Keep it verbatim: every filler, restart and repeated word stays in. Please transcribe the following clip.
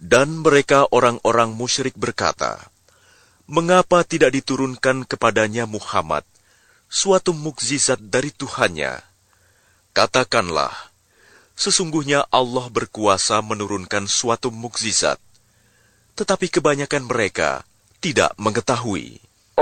Dan mereka orang-orang musyrik berkata, "Mengapa tidak diturunkan kepadanya Muhammad suatu mukjizat dari Tuhannya?" Katakanlah, sesungguhnya Allah berkuasa menurunkan suatu mukjizat, tetapi kebanyakan mereka tidak mengetahui.